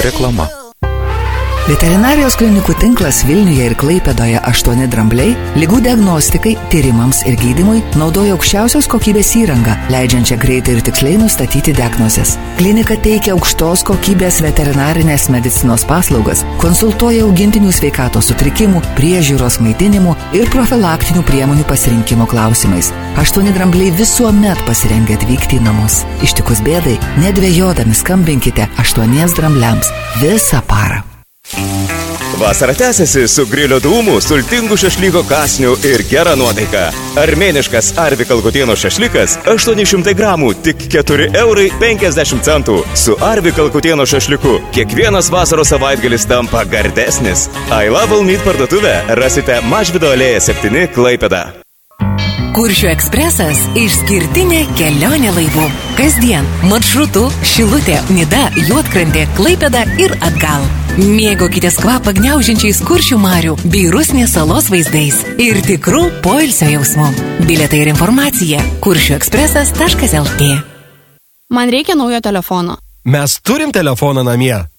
Reklama. Veterinarijos klinikų tinklas Vilniuje ir Klaipėdoje 8 Drambliai ligų diagnostikai, tyrimams ir gydymui naudoja aukščiausios kokybės įrangą, leidžiančią greitai ir tiksliai nustatyti diagnozes. Klinika teikia aukštos kokybės veterinarinės medicinos paslaugas, konsultuoja augintinių sveikatos sutrikimų, priežiūros, maitinimų ir profilaktinių priemonių pasirinkimo klausimais. 8 Drambliai visuomet pasirengę atvykti į namus. Ištikus bėdai, nedvejodami skambinkite 8 Drambliams visą parą. Vasara tęsiasi su grilio dūmų, sultingų šašlyko kąsnių ir gera nuotaika. Armėniškas Arvi Kalkutieno šašlykas 800 gramų, tik 4,50 €. Su Arvi Kalkutieno šašlyku kiekvienas vasaros savaitgalis tampa gardesnis. I Love All Meat parduotuvę rasite Mažvydo alėja 7 Klaipėda. Kuršių ekspresas – išskirtinė kelionė laivu. Kasdien maršrutu Šilutė, Nida, Juodkrantė, Klaipėda ir atgal. Mėgaukitės kvapą gniaužiančiais Kuršių marių bei Rusnės salos vaizdais ir tikrų poilsio jausmų. Bilietai ir informacija kuršiuekspresas.lt. Man reikia naujo telefono. Mes turim telefoną namie.